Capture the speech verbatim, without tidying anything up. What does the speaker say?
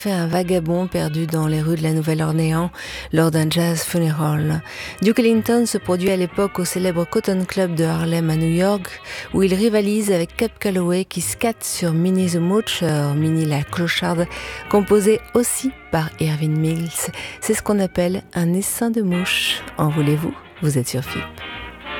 Fait un vagabond perdu dans les rues de la Nouvelle-Orléans lors d'un jazz funeral. Duke Ellington se produit à l'époque au célèbre Cotton Club de Harlem à New York, où il rivalise avec Cab Calloway qui scatte sur Minnie the Moocher, Minnie la clocharde, composée aussi par Irving Mills. C'est ce qu'on appelle un essaim de mouche. En voulez-vous? Vous êtes sur F I P.